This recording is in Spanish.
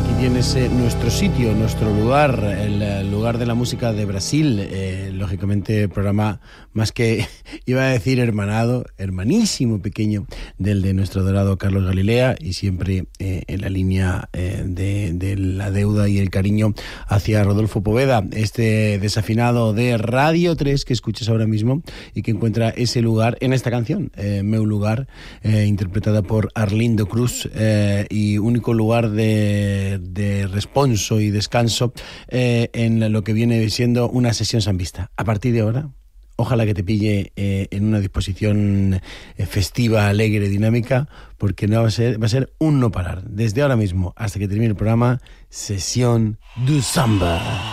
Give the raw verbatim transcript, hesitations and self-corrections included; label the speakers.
Speaker 1: aquí tienes eh, nuestro sitio, nuestro lugar, el, el lugar de la música de Brasil. Eh, lógicamente, programa más que, iba a decir hermanado, hermanísimo pequeño del de nuestro adorado Carlos Galilea, y siempre eh, en la línea eh, de, de la deuda y el cariño hacia Rodolfo Poveda, este desafinado de Radio tres que escuchas ahora mismo y que encuentra ese lugar en esta canción, eh, Meu Lugar, eh, interpretada por Arlindo Cruz, eh, y único lugar de, de responso y descanso eh, en lo que viene siendo una sesión sambista. A partir de ahora, ojalá que te pille eh, en una disposición eh, festiva, alegre, dinámica, porque no va a ser, va a ser un no parar. Desde ahora mismo hasta que termine el programa, sesión du samba.